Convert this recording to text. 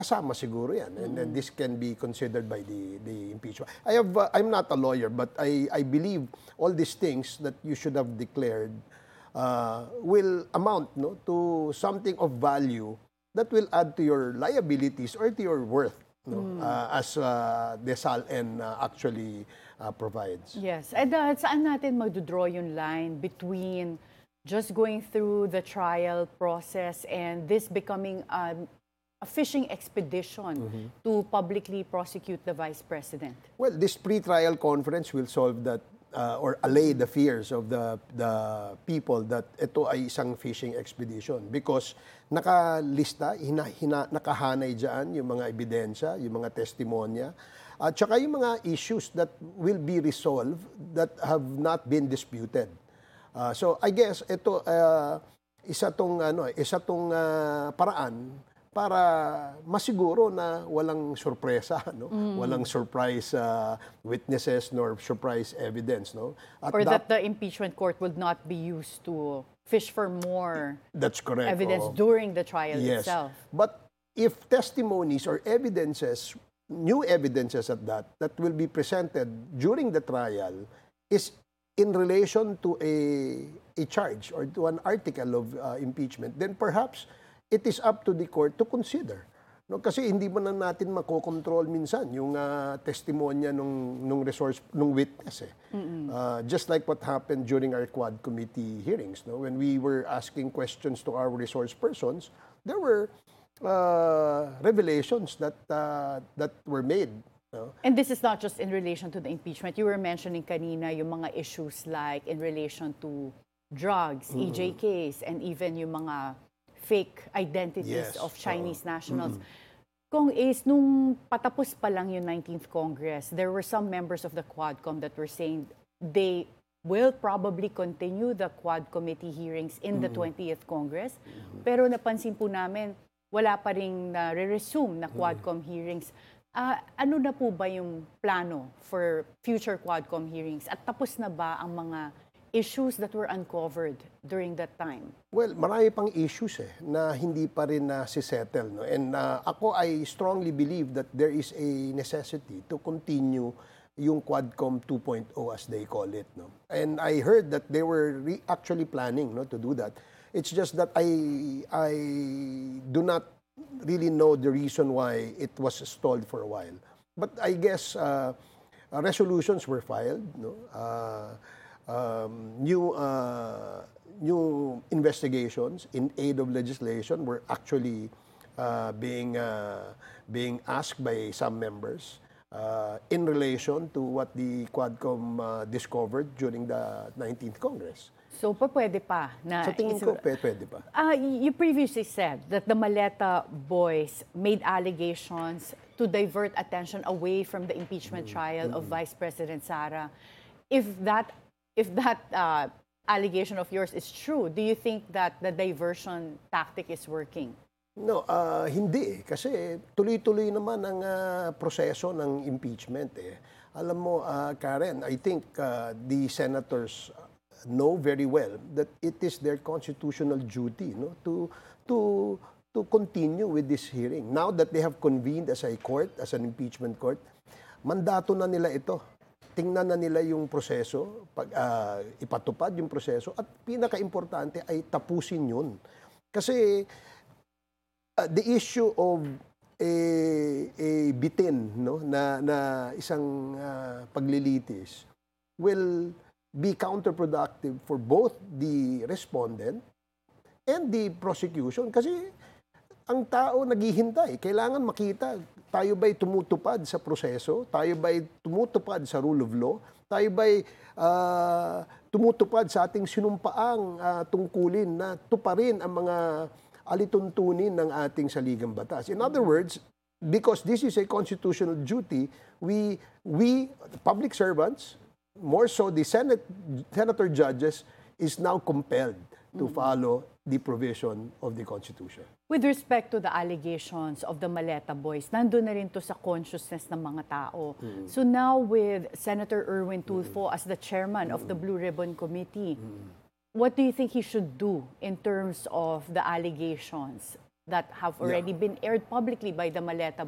kasama siguro yan. And then this can be considered by the impeachment. I'm not a lawyer, but I believe all these things that you should have declared will amount, no, to something of value that will add to your liabilities or to your worth, no, as the SALN actually provides. Yes. And saan natin magdodraw yung line between just going through the trial process and this becoming a fishing expedition to publicly prosecute the Vice President? Well, this pre-trial conference will solve that or allay the fears of the people that ito ay isang fishing expedition because nakalista, nakahanay dyan yung mga ebidensya, yung mga testimonya, at saka yung mga issues that will be resolved that have not been disputed. So I guess ito isa tong paraan para masiguro na walang sorpresa, no? Walang surprise witnesses nor surprise evidence, no? At or that the impeachment court would not be used to fish for more that's correct, evidence during the trial itself. But if testimonies or evidences, new evidences at that will be presented during the trial is in relation to a charge or to an article of impeachment, then perhaps it is up to the court to consider. No, kasi hindi mo na natin makokontrol minsan yung testimonya nung witness. Just like what happened during our Quad Committee hearings. No? When we were asking questions to our resource persons, there were revelations that were made. No? And this is not just in relation to the impeachment. You were mentioning kanina yung mga issues like in relation to drugs, EJKs, and even yung mga fake identities of Chinese nationals. Kung nung patapos pa lang yung 19th Congress, there were some members of the Quadcom that were saying they will probably continue the Quad Committee hearings in the 20th Congress. Pero napansin po namin, wala pa rin re-resume na Quadcom hearings. Ano na po ba yung plano for future Quadcom hearings? At tapos na ba ang mga issues that were uncovered during that time? Well, marami pang issues na hindi pa rin si-settle. No? And I strongly believe that there is a necessity to continue yung Quadcom 2.0 as they call it. No? And I heard that they were actually planning, no, to do that. It's just that I do not really know the reason why it was stalled for a while. But I guess resolutions were filed, no? New investigations in aid of legislation were actually being asked by some members in relation to what the Quadcom discovered during the 19th Congress. So, pwede pa na... Sa tingin ko, pwede pa. You previously said that the Maleta boys made allegations to divert attention away from the impeachment trial of Vice President Sara. If that allegation of yours is true, do you think that the diversion tactic is working? No, hindi. Kasi tuloy-tuloy naman ang proseso ng impeachment. Alam mo, Karen, I think the senators know very well that it is their constitutional duty, no, to continue with this hearing. Now that they have convened as a court, as an impeachment court, mandato na nila ito. Tingnan na nila yung proseso, ipatupad yung proseso, at pinaka-importante ay tapusin yun. Kasi the issue of a bitin, no, na isang paglilitis will be counterproductive for both the respondent and the prosecution. Kasi ang tao naghihintay. Kailangan makita, tayo ba'y tumutupad sa proseso? Tayo ba'y tumutupad sa rule of law? Tayo ba'y tumutupad sa ating sinumpaang tungkulin na tuparin ang mga alituntunin ng ating saligang batas? In other words, because this is a constitutional duty, we public servants, more so the senator judges, is now compelled to follow the provision of the Constitution. With respect to the allegations of the Maleta boys, nandun na rin to sa consciousness ng mga tao. So now with Senator Erwin Tulfo as the chairman of the Blue Ribbon Committee, what do you think he should do in terms of the allegations that have already been aired publicly by the Maleta